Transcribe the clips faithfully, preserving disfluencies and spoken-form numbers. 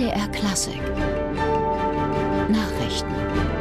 D R Klassik Nachrichten.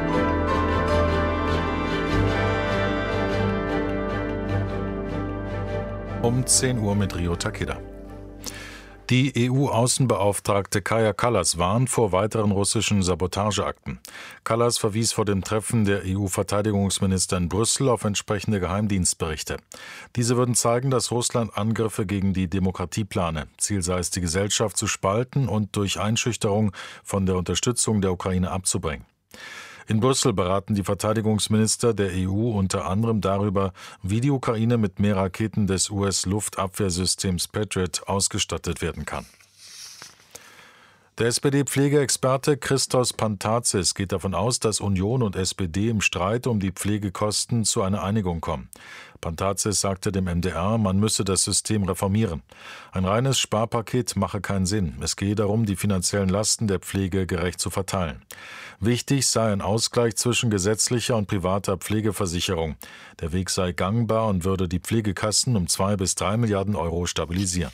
Um zehn Uhr mit Rio Takeda. Die E U-Außenbeauftragte Kaja Kallas warnt vor weiteren russischen Sabotageakten. Kallas verwies vor dem Treffen der E U-Verteidigungsminister in Brüssel auf entsprechende Geheimdienstberichte. Diese würden zeigen, dass Russland Angriffe gegen die Demokratie plane. Ziel sei es, die Gesellschaft zu spalten und durch Einschüchterung von der Unterstützung der Ukraine abzubringen. In Brüssel beraten die Verteidigungsminister der E U unter anderem darüber, wie die Ukraine mit mehr Raketen des U S-Luftabwehrsystems Patriot ausgestattet werden kann. Der S P D-Pflegeexperte Christos Pantazis geht davon aus, dass Union und S P D im Streit um die Pflegekosten zu einer Einigung kommen. Pantazis sagte dem M D R, man müsse das System reformieren. Ein reines Sparpaket mache keinen Sinn. Es gehe darum, die finanziellen Lasten der Pflege gerecht zu verteilen. Wichtig sei ein Ausgleich zwischen gesetzlicher und privater Pflegeversicherung. Der Weg sei gangbar und würde die Pflegekassen um zwei bis drei Milliarden Euro stabilisieren.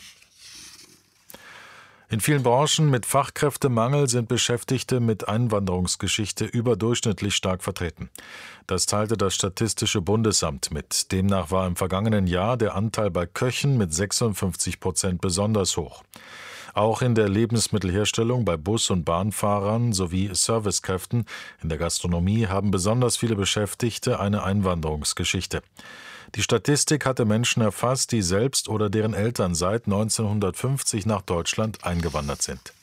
In vielen Branchen mit Fachkräftemangel sind Beschäftigte mit Einwanderungsgeschichte überdurchschnittlich stark vertreten. Das teilte das Statistische Bundesamt mit. Demnach war im vergangenen Jahr der Anteil bei Köchen mit sechsundfünfzig Prozent besonders hoch. Auch in der Lebensmittelherstellung bei Bus- und Bahnfahrern sowie Servicekräften in der Gastronomie haben besonders viele Beschäftigte eine Einwanderungsgeschichte. Die Statistik hatte Menschen erfasst, die selbst oder deren Eltern seit neunzehnhundertfünfzig nach Deutschland eingewandert sind.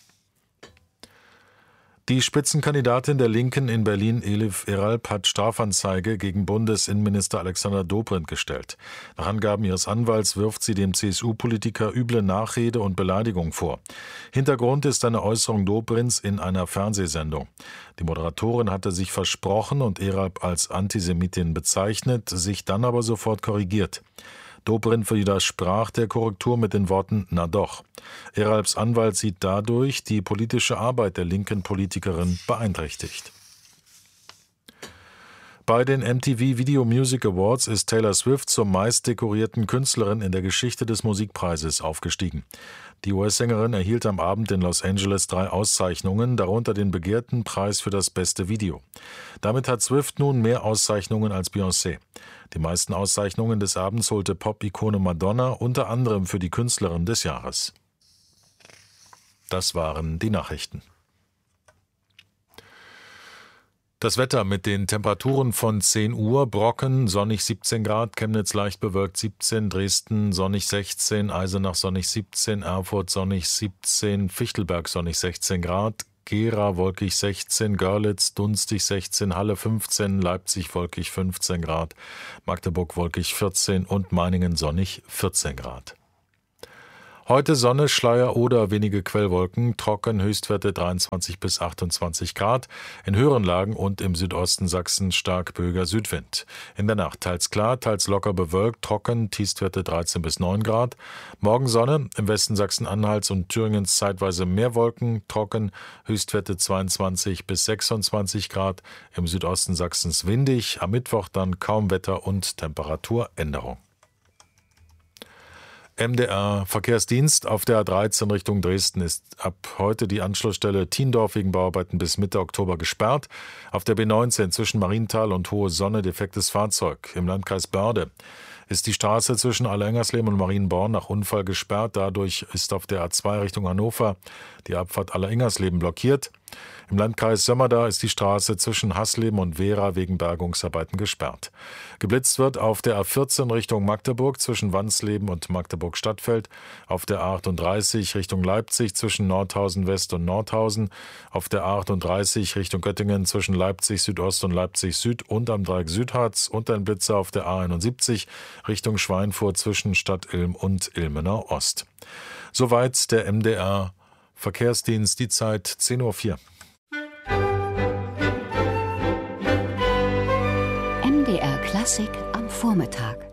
Die Spitzenkandidatin der Linken in Berlin, Elif Eralp, hat Strafanzeige gegen Bundesinnenminister Alexander Dobrindt gestellt. Nach Angaben ihres Anwalts wirft sie dem C S U-Politiker üble Nachrede und Beleidigung vor. Hintergrund ist eine Äußerung Dobrindts in einer Fernsehsendung. Die Moderatorin hatte sich versprochen und Eralp als Antisemitin bezeichnet, sich dann aber sofort korrigiert. Dobrindt widersprach der Korrektur mit den Worten »na doch«. Eralps Anwalt sieht dadurch die politische Arbeit der linken Politikerin beeinträchtigt. Bei den M T V Video Music Awards ist Taylor Swift zur meist dekorierten Künstlerin in der Geschichte des Musikpreises aufgestiegen. Die U S-Sängerin erhielt am Abend in Los Angeles drei Auszeichnungen, darunter den begehrten Preis für das beste Video. Damit hat Swift nun mehr Auszeichnungen als Beyoncé. Die meisten Auszeichnungen des Abends holte Pop-Ikone Madonna unter anderem für die Künstlerin des Jahres. Das waren die Nachrichten. Das Wetter mit den Temperaturen von zehn Uhr, Brocken sonnig siebzehn Grad, Chemnitz leicht bewölkt siebzehn, Dresden sonnig sechzehn, Eisenach sonnig siebzehn, Erfurt sonnig siebzehn, Fichtelberg sonnig sechzehn Grad, Gera wolkig sechzehn, Görlitz dunstig sechzehn, Halle fünfzehn, Leipzig wolkig fünfzehn Grad, Magdeburg wolkig vierzehn und Meiningen sonnig vierzehn Grad. Heute Sonne, Schleier oder wenige Quellwolken, trocken, Höchstwerte dreiundzwanzig bis achtundzwanzig Grad, in höheren Lagen und im Südosten Sachsen stark böiger Südwind. In der Nacht teils klar, teils locker bewölkt, trocken, Tiefstwerte dreizehn bis neun Grad. Morgen Sonne, im Westen Sachsen-Anhalts und Thüringens zeitweise mehr Wolken, trocken, Höchstwerte zweiundzwanzig bis sechsundzwanzig Grad, im Südosten Sachsens windig, am Mittwoch dann kaum Wetter und Temperaturänderung. M D R Verkehrsdienst auf der A dreizehn Richtung Dresden ist ab heute die Anschlussstelle Thiendorf wegen Bauarbeiten bis Mitte Oktober gesperrt. Auf der B neunzehn zwischen Marienthal und Hohe Sonne defektes Fahrzeug. Im Landkreis Börde ist die Straße zwischen Allerengersleben und Marienborn nach Unfall gesperrt. Dadurch ist auf der A zwei Richtung Hannover die Abfahrt Allerengersleben blockiert. Im Landkreis Sömmerda ist die Straße zwischen Hasleben und Wehra wegen Bergungsarbeiten gesperrt. Geblitzt wird auf der A vierzehn Richtung Magdeburg zwischen Wansleben und Magdeburg-Stadtfeld, auf der A achtunddreißig Richtung Leipzig zwischen Nordhausen West und Nordhausen, auf der A achtunddreißig Richtung Göttingen zwischen Leipzig Südost und Leipzig Süd und am Dreieck Südharz und ein Blitzer auf der A einundsiebzig Richtung Schweinfurt zwischen Stadt Ilm und Ilmenau Ost. Soweit der M D R Verkehrsdienst, die Zeit zehn Uhr vier. M D R Klassik am Vormittag.